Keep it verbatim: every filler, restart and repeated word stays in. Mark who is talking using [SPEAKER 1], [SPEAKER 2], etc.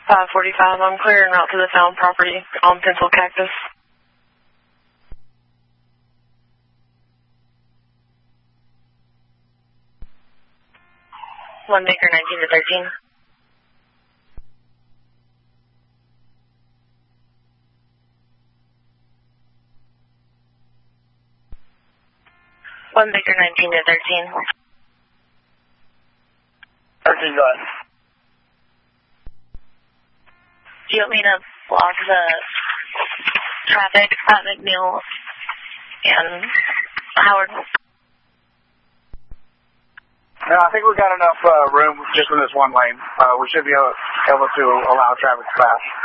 [SPEAKER 1] five forty-five, I'm clearing route to the found property on Pencil Cactus. One Baker, nineteen to thirteen. One Baker, nineteen to thirteen.
[SPEAKER 2] thirteen, go ahead.
[SPEAKER 1] Do you want me to block the traffic at McNeil and Howard?
[SPEAKER 2] No, I think we've got enough uh, room just in this one lane. Uh, we should be able, able to allow traffic to pass.